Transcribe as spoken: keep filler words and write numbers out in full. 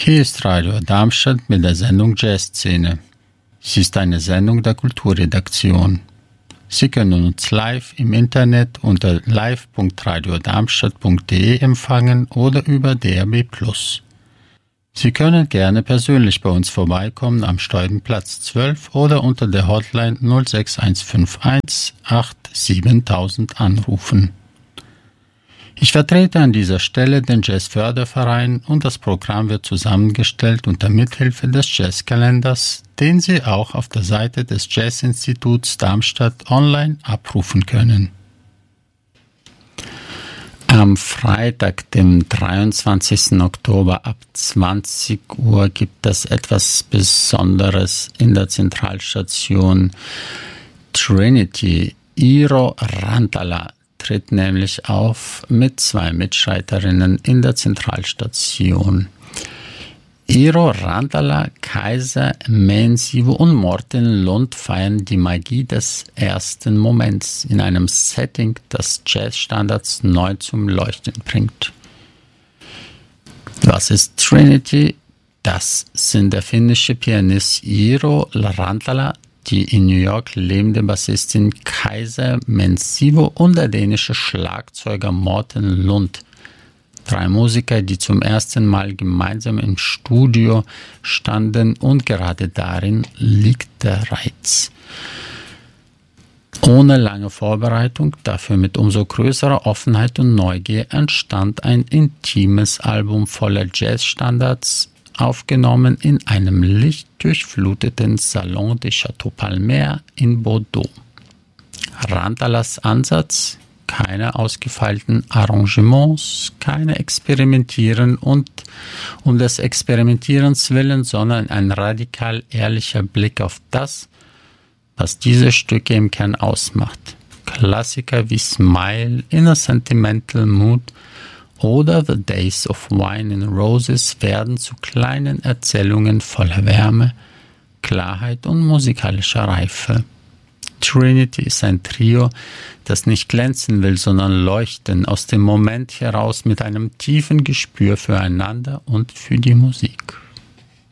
Hier ist Radio Darmstadt mit der Sendung Jazzszene. Sie ist eine Sendung der Kulturredaktion. Sie können uns live im Internet unter live punkt radiodarmstadt punkt de empfangen oder über D A B plus. Sie können gerne persönlich bei uns vorbeikommen am Steudenplatz zwölf oder unter der Hotline null sechs eins fünf eins acht siebentausend anrufen. Ich vertrete an dieser Stelle den Jazzförderverein und das Programm wird zusammengestellt unter Mithilfe des Jazzkalenders, den Sie auch auf der Seite des Jazzinstituts Darmstadt online abrufen können. Am Freitag, dem dreiundzwanzigsten Oktober ab zwanzig Uhr gibt es etwas Besonderes in der Zentralstation Trinity. Eero Rantala tritt nämlich auf mit zwei Mitstreiterinnen in der Zentralstation. Eero Rantala, Kaiser, Mensivo und Morten Lund feiern die Magie des ersten Moments in einem Setting, das Jazzstandards neu zum Leuchten bringt. Was ist Trinity? Das sind der finnische Pianist Eero Rantala, die in New York lebende Bassistin Kaiser Mensivo und der dänische Schlagzeuger Morten Lund. Drei Musiker, die zum ersten Mal gemeinsam im Studio standen, und gerade darin liegt der Reiz. Ohne lange Vorbereitung, dafür mit umso größerer Offenheit und Neugier, entstand ein intimes Album voller Jazzstandards, aufgenommen in einem lichtdurchfluteten Salon de Château Palmer in Bordeaux. Rantalas Ansatz: keine ausgefeilten Arrangements, keine Experimentieren und um des Experimentierens willen, sondern ein radikal ehrlicher Blick auf das, was diese Stücke im Kern ausmacht. Klassiker wie Smile, In a Sentimental Mood oder The Days of Wine and Roses werden zu kleinen Erzählungen voller Wärme, Klarheit und musikalischer Reife. Trinity ist ein Trio, das nicht glänzen will, sondern leuchten, aus dem Moment heraus mit einem tiefen Gespür füreinander und für die Musik.